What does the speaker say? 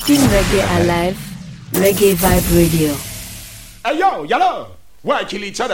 Keeping reggae alive, Reggae Vibe Radio. Hey yo, yellow. Why kill each other?